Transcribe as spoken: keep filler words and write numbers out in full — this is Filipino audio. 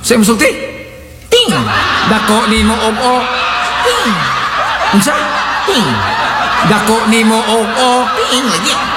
Sa musulti? Ting! Dako ni mo og o. Ting! Unsa? Ting! Dako ni mo og o. Ting! Lagi.